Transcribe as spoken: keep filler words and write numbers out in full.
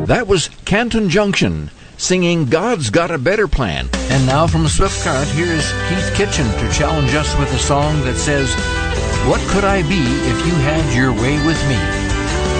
That was Canton Junction singing God's Got a Better Plan. And now from Swift Current, here's Keith Kitchen to challenge us with a song that says, "What could I be if you had your way with me?"